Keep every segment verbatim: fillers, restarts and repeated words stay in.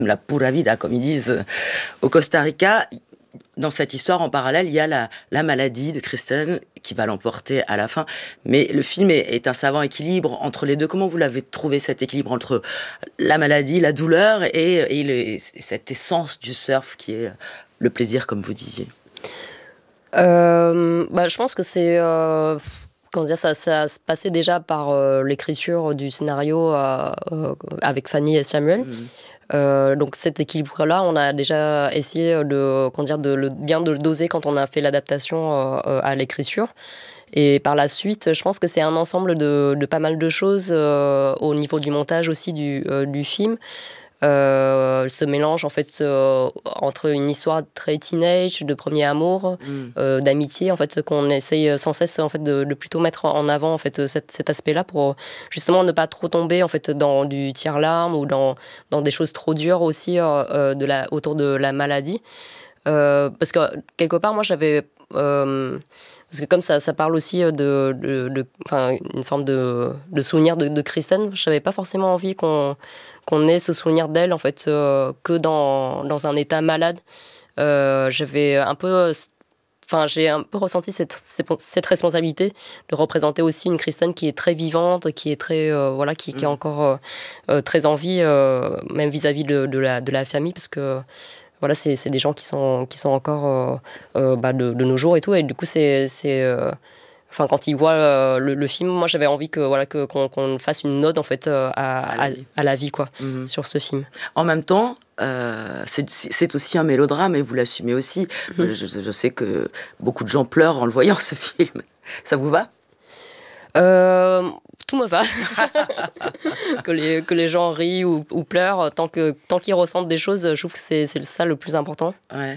la pura vida, comme ils disent au Costa Rica. Dans cette histoire, en parallèle, il y a la, la maladie de Kristen qui va l'emporter à la fin. Mais le film est, est un savant équilibre entre les deux. Comment vous l'avez trouvé, cet équilibre entre la maladie, la douleur et, et, le, et cette essence du surf qui est le plaisir, comme vous disiez? euh, bah, Je pense que c'est... Euh... Comment dire, ça, ça se passait déjà par euh, l'écriture du scénario euh, euh, avec Fanny et Samuel. Mmh. Euh, donc cet équilibre-là, on a déjà essayé de, comment dire, de le, bien de le doser quand on a fait l'adaptation euh, à l'écriture. Et par la suite, je pense que c'est un ensemble de, de pas mal de choses euh, au niveau du montage aussi du, euh, du film. Euh, ce mélange en fait euh, entre une histoire très teenage de premier amour, mmh. euh, d'amitié en fait qu'on essaye sans cesse en fait de, de plutôt mettre en avant en fait cet, cet aspect-là pour justement ne pas trop tomber en fait dans du tire-larme ou dans dans des choses trop dures aussi euh, de la autour de la maladie euh, parce que quelque part moi j'avais euh, parce que comme ça, ça parle aussi de, de, de enfin, une forme de, de souvenir de, de Kristen, je n'avais pas forcément envie qu'on, qu'on ait ce souvenir d'elle en fait, euh, que dans, dans un état malade. Euh, j'avais un peu, enfin, j'ai un peu ressenti cette, cette responsabilité de représenter aussi une Kristen qui est très vivante, qui est très, euh, voilà, qui, mmh. qui a encore euh, très envie, euh, même vis-à-vis de, de, la, de la famille, parce que voilà, c'est, c'est des gens qui sont, qui sont encore euh, euh, bah, de, de nos jours et tout. Et du coup, c'est, c'est, euh, enfin, quand ils voient euh, le, le film, moi, j'avais envie que, voilà, que, qu'on, qu'on fasse une ode en fait, euh, à, à, la à, à la vie quoi, mm-hmm. sur ce film. En même temps, euh, c'est, c'est aussi un mélodrame et vous l'assumez aussi. Mm-hmm. Je, je sais que beaucoup de gens pleurent en le voyant, ce film. Ça vous va ? Euh, tout me va. que, les, que les gens rient ou, ou pleurent, tant, que, tant qu'ils ressentent des choses, je trouve que c'est, c'est ça le plus important. Ouais.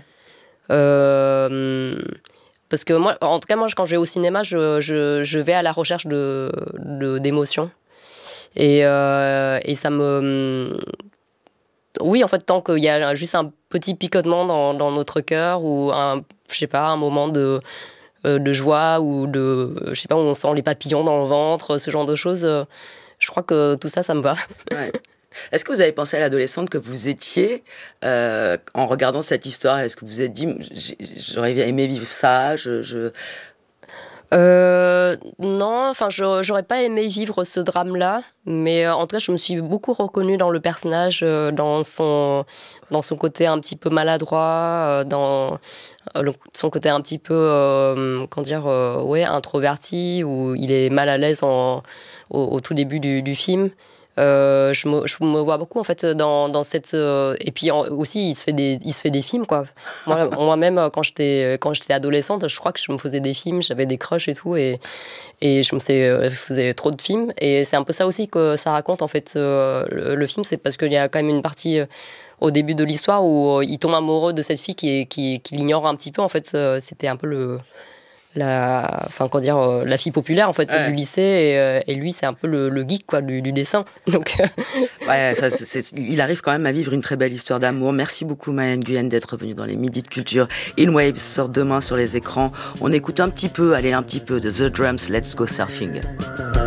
Euh, parce que moi, en tout cas, moi, quand je vais au cinéma, je, je, je vais à la recherche de, de, d'émotions. Et, euh, et ça me... Oui, en fait, tant qu'il y a juste un petit picotement dans, dans notre cœur ou un, je sais pas, un moment de... de joie ou de, je sais pas, où on sent les papillons dans le ventre, ce genre de choses. Je crois que tout ça, ça me va. Ouais. Est-ce que vous avez pensé à l'adolescente que vous étiez euh, en regardant cette histoire? Est-ce que vous vous êtes dit, j'aurais aimé vivre ça je, je... Euh, non, enfin, je, j'aurais pas aimé vivre ce drame-là, mais euh, en tout cas, je me suis beaucoup reconnue dans le personnage, euh, dans son, dans son côté un petit peu maladroit, euh, dans euh, le, son côté un petit peu, euh, comment dire, euh, ouais, introverti, où il est mal à l'aise en, au, au tout début du, du film. Euh, je, me, je me vois beaucoup en fait dans, dans cette euh, et puis en, aussi il se fait des il se fait des films quoi. Moi, moi-même quand j'étais quand j'étais adolescente, je crois que je me faisais des films, j'avais des crushs et tout et et je me faisais, je faisais trop de films et c'est un peu ça aussi que ça raconte en fait euh, le, le film, c'est parce qu'il y a quand même une partie euh, au début de l'histoire où euh, il tombe amoureux de cette fille qui qui, qui l'ignore un petit peu en fait. Euh, c'était un peu le la, enfin, comment dire, euh, la fille populaire en fait ouais. du lycée et, euh, et lui c'est un peu le, le geek quoi du, du dessin. Donc ouais, ça, c'est, c'est, il arrive quand même à vivre une très belle histoire d'amour. Merci beaucoup Maya Nguyen d'être venue dans les Midis de Culture. In Waves sort demain sur les écrans. On écoute un petit peu, allez un petit peu de The Drums, Let's Go Surfing.